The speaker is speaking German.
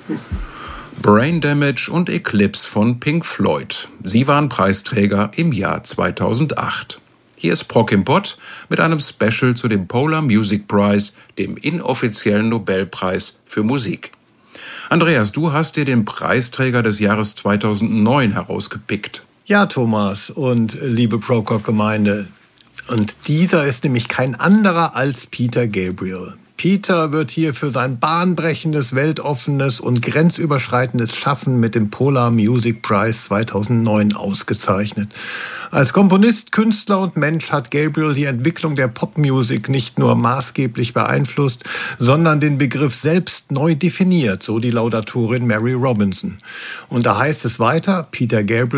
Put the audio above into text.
Brain Damage und Eclipse von Pink Floyd. Sie waren Preisträger im Jahr 2008. Hier ist Prok im Pott mit einem Special zu dem Polar Music Prize, dem inoffiziellen Nobelpreis für Musik. Andreas, du hast dir den Preisträger des Jahres 2009 herausgepickt. Ja, Thomas und liebe Prokop-Gemeinde. Und dieser ist nämlich kein anderer als Peter Gabriel. Peter wird hier für sein bahnbrechendes, weltoffenes und grenzüberschreitendes Schaffen mit dem Polar Music Prize 2009 ausgezeichnet. Als Komponist, Künstler und Mensch hat Gabriel die Entwicklung der Popmusik nicht nur maßgeblich beeinflusst, sondern den Begriff selbst neu definiert, so die Laudatorin Mary Robinson. Und da heißt es weiter, Peter Gabriel